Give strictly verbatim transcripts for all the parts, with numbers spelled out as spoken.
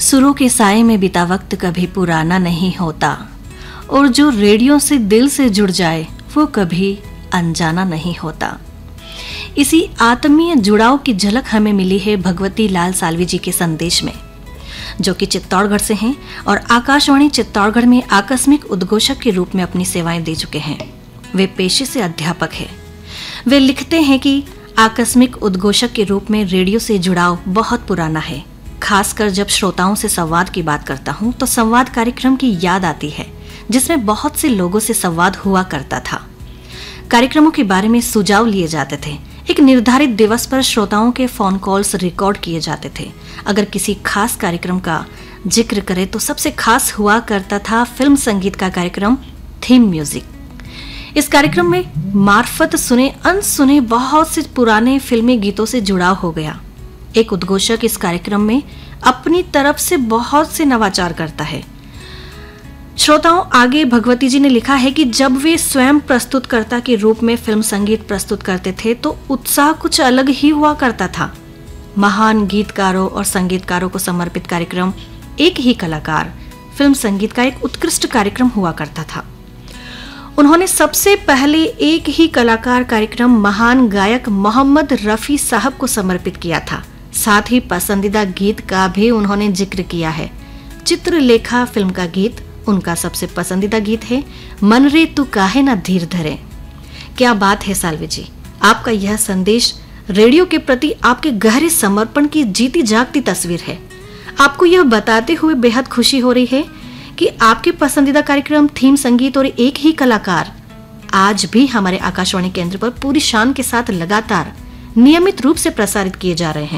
सुरों के साए में बीता वक्त कभी पुराना नहीं होता, और जो रेडियो से दिल से जुड़ जाए वो कभी अनजाना नहीं होता। इसी आत्मीय जुड़ाव की झलक हमें मिली है भगवती लाल साल्वी जी के संदेश में, जो कि चित्तौड़गढ़ से हैं और आकाशवाणी चित्तौड़गढ़ में आकस्मिक उद्घोषक के रूप में अपनी सेवाएं दे चुके हैं। वे पेशे से अध्यापक हैं। वे लिखते हैं कि आकस्मिक उद्घोषक के रूप में रेडियो से जुड़ाव बहुत पुराना है। खासकर जब श्रोताओं से संवाद की बात करता हूं तो संवाद कार्यक्रम की याद आती है, जिसमें बहुत से लोगों से संवाद हुआ करता था। कार्यक्रमों के बारे में सुझाव लिए जाते थे। एक निर्धारित दिवस पर श्रोताओं के फोन कॉल्स रिकॉर्ड किए जाते थे। अगर किसी खास कार्यक्रम का जिक्र करें तो सबसे खास हुआ करता था फिल्म संगीत का कार्यक्रम थीम म्यूजिक। इस कार्यक्रम में मार्फत सुने अनसुने बहुत से पुराने फिल्मी गीतों से जुड़ाव हो गया। एक उद्घोषक इस कार्यक्रम में अपनी तरफ से बहुत से नवाचार करता है। श्रोताओं, आगे भगवती जी ने लिखा है कि जब वे स्वयं प्रस्तुतकर्ता के रूप में फिल्म संगीत प्रस्तुत करते थे तो उत्साह कुछ अलग ही हुआ करता था। महान गीतकारों और संगीतकारों को समर्पित कार्यक्रम एक ही कलाकार फिल्म संगीत का एक उत्कृष्ट कार्यक्रम हुआ करता था। उन्होंने सबसे पहले एक ही कलाकार कार्यक्रम महान गायक मोहम्मद रफी साहब को समर्पित किया था। साथ ही पसंदीदा गीत का भी उन्होंने जिक्र किया है। चित्रलेखा फिल्म का गीत उनका सबसे पसंदीदा गीत है। मन रे तू काहे ना धीर धरे। क्या बात है साल्वी जी, आपका यह संदेश रेडियो के प्रति आपके गहरे समर्पण की जीती जागती तस्वीर है। आपको यह बताते हुए बेहद खुशी हो रही है कि आपके पसंदीदा कार्यक्रम थीम संगीत और एक ही कलाकार आज भी हमारे आकाशवाणी केंद्र पर पूरी शान के साथ लगातार नियमित रूप से प्रसारित किए जा रहे हैं।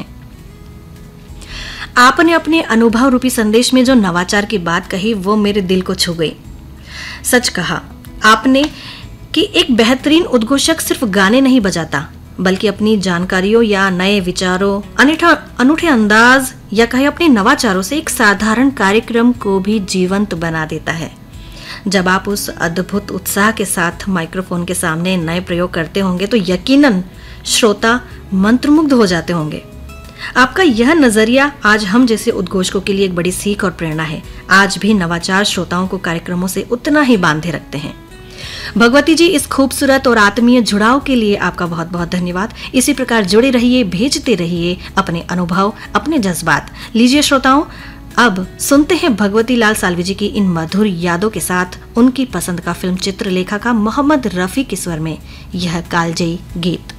आपने अपने अनुभव रूपी संदेश में जो नवाचार की बात कही वो मेरे दिल को छू गई। सच कहा आपने कि एक बेहतरीन उद्घोषक सिर्फ गाने नहीं बजाता, बल्कि अपनी जानकारियों या नए विचारों, अनूठे अंदाज या कहे अपने नवाचारों से एक साधारण कार्यक्रम को भी जीवंत बना देता है। जब आप उस अद्भुत उत्साह के साथ माइक्रोफोन के सामने नए प्रयोग करते होंगे तो यकीनन श्रोता मंत्रमुग्ध हो जाते होंगे। आपका यह नजरिया आज हम जैसे उद्घोषकों के लिए एक बड़ी सीख और प्रेरणा है। आज भी नवाचार श्रोताओं को कार्यक्रमों से उतना ही बांधे रखते हैं। भगवती जी, इस खूबसूरत और आत्मीय जुड़ाव के लिए आपका बहुत बहुत धन्यवाद। इसी प्रकार जुड़े रहिए, भेजते रहिए अपने अनुभव, अपने जज्बात। लीजिए श्रोताओं, अब सुनते हैं भगवती लाल साल्वी जी की इन मधुर यादों के साथ उनकी पसंद का फिल्म चित्रलेखा का मोहम्मद रफी के स्वर में यह कालजयी गीत।